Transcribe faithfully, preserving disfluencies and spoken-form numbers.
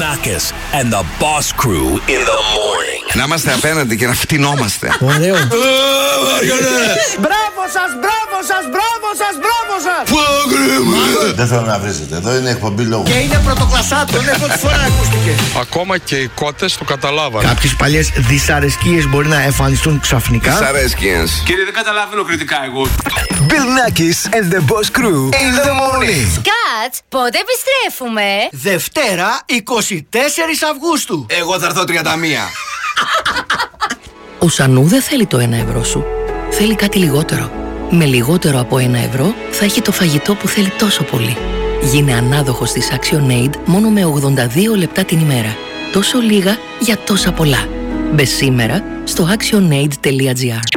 Nackis and the Boss Crew in the morning. Να είμαστε απέναντι και να φτηνόμαστε. Ωραίο. Μπράβο σας, μπράβο σας, μπράβο σας, μπράβο σας. Δεν θέλω να βρίζετε, εδώ είναι εκπομπή λόγου. Και είναι πρωτοκλασσάτο, είναι πρώτη φορά ακούστηκε. Ακόμα και οι κότες το καταλάβανε. Κάποιες παλιές δυσαρεσκίες μπορεί να εμφανιστούν ξαφνικά. Δυσαρέσκειες. Κύριε, δεν καταλαβαίνω κριτικά εγώ. Bill Nackis and the Boss Crew in the morning. Σκατ, πότε επιστρέφουμε? Δευτέρα, εικοστή τέταρτη Αυγούστου. Εγώ θα έρθω τριάντα μία. Ο Σανού δεν θέλει το ένα ευρώ σου. Θέλει κάτι λιγότερο. Με λιγότερο από ένα ευρώ θα έχει το φαγητό που θέλει τόσο πολύ. Γίνε ανάδοχος της ActionAid μόνο με ογδόντα δύο λεπτά την ημέρα. Τόσο λίγα για τόσα πολλά. Μπες σήμερα στο actionaid τελεία gr.